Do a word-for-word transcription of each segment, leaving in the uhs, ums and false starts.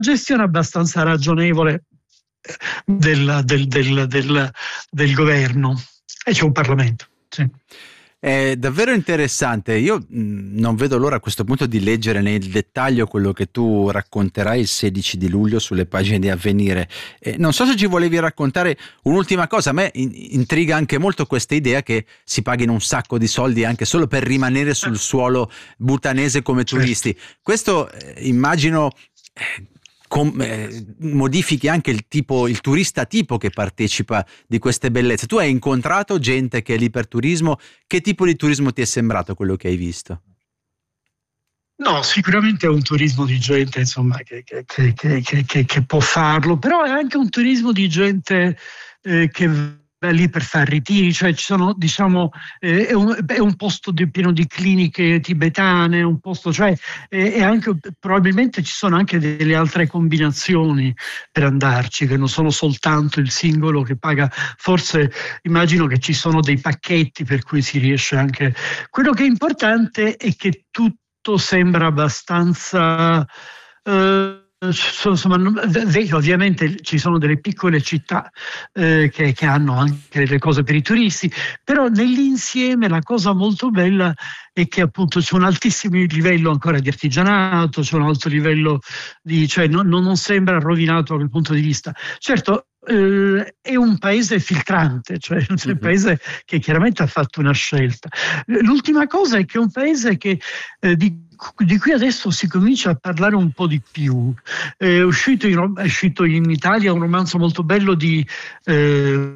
gestione abbastanza ragionevole del, del, del, del, del governo, e c'è un Parlamento. Sì. È davvero interessante. Io mh, non vedo l'ora a questo punto di leggere nel dettaglio quello che tu racconterai il sedici di luglio sulle pagine di Avvenire. Eh, non so se ci volevi raccontare un'ultima cosa. A me in- intriga anche molto questa idea che si paghino un sacco di soldi anche solo per rimanere sul suolo bhutanese come turisti. Questo eh, immagino eh, Com, eh, modifichi anche il tipo, il turista tipo che partecipa di queste bellezze. Tu hai incontrato gente che è lì per turismo. Che tipo di turismo ti è sembrato quello che hai visto? No, sicuramente è un turismo di gente, insomma, che, che, che, che, che, che può farlo, però è anche un turismo di gente eh, che va lì per fare ritiri, cioè ci sono, diciamo, eh, è, un, è un posto di, pieno di cliniche tibetane, un posto, cioè, eh, è anche, probabilmente ci sono anche delle altre combinazioni per andarci, che non sono soltanto il singolo che paga, forse immagino che ci sono dei pacchetti per cui si riesce anche. Quello che è importante è che tutto sembra abbastanza... Eh, Insomma, ovviamente ci sono delle piccole città eh, che, che hanno anche delle cose per i turisti, però nell'insieme la cosa molto bella è che appunto c'è un altissimo livello ancora di artigianato, c'è un alto livello di, cioè non, non sembra rovinato da quel punto di vista. Certo, eh, è un paese filtrante, cioè è un mm-hmm. paese che chiaramente ha fatto una scelta. L'ultima cosa è che è un paese che eh, di di cui adesso si comincia a parlare un po' di più. È uscito in, è uscito in Italia un romanzo molto bello di eh,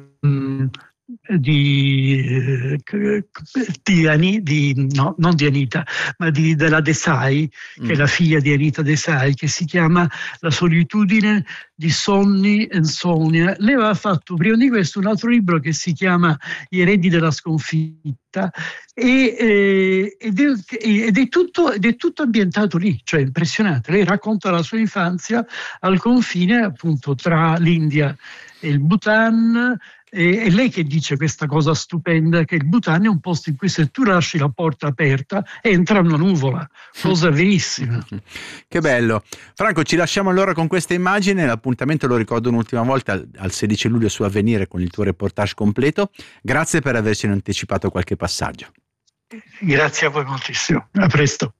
di, di, Ani, di no, non di Anita, ma di, della Desai, che mm. è la figlia di Anita Desai, che si chiama La solitudine di Sonny e Sonia. Lei aveva fatto prima di questo un altro libro che si chiama Gli eredi della sconfitta, e, eh, ed, è, ed, è tutto, ed è tutto ambientato lì, cioè impressionante. Lei racconta la sua infanzia al confine appunto tra l'India e il Bhutan. È lei che dice questa cosa stupenda, che il Bhutan è un posto in cui se tu lasci la porta aperta entra una nuvola, cosa verissima. Che bello. Franco, ci lasciamo allora con questa immagine. L'appuntamento, lo ricordo un'ultima volta, al sedici luglio su Avvenire con il tuo reportage completo. Grazie per averci anticipato qualche passaggio. Grazie a voi moltissimo, a presto.